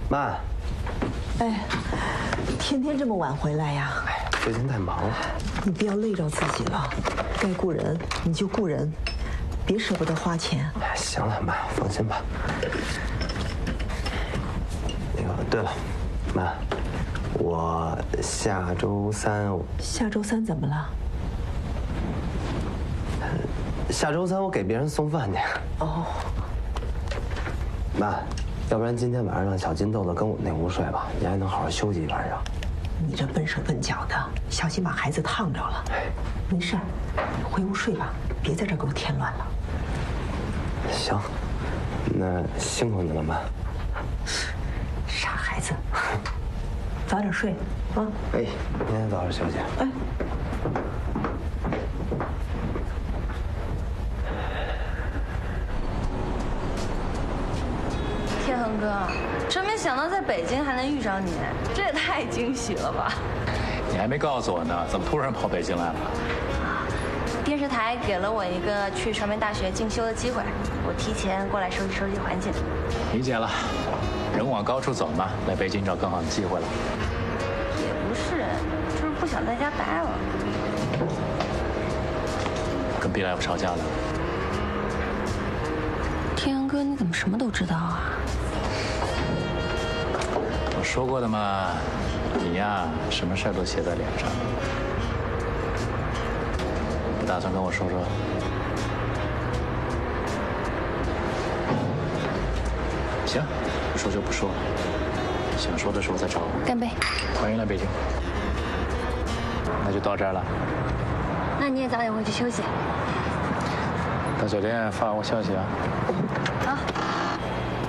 妈。 哎，天天这么晚回来呀？ 哎，最近太忙了。 你不要累着自己了，该雇人你就雇人，别舍不得花钱。 哎，行了，妈，放心吧。那个，对了，妈，我下周三。 下周三怎么了？ 下周三我给别人送饭去。 哦。 妈，要不然今天晚上让小金豆子跟我那屋睡吧，你还能好好休息一晚上。 你这笨手笨脚的，小心把孩子烫着了。没事，回屋睡吧，别在这给我添乱了。 行，那辛苦你了，妈。 傻孩子，早点睡啊！ 哎，您也早点休息。哎。 天恒哥，真没想到在北京还能遇着你，这也太惊喜了吧！ 你还没告诉我呢，怎么突然跑北京来了？ 电视台给了我一个去传媒大学进修的机会，我提前过来收拾收拾环境。 理解了，人往高处走嘛，来北京找更好的机会了。 也不是，就是不想在家待了。 跟毕大夫吵架了？ 天恒哥，你怎么什么都知道啊？ 我说过的嘛，你呀，什么事都写在脸上。不打算跟我说说？行，不说就不说，想说的时候再找我。 干杯！ 欢迎来北京。那就到这儿了。 那你也早点回去休息。 到酒店发我消息啊。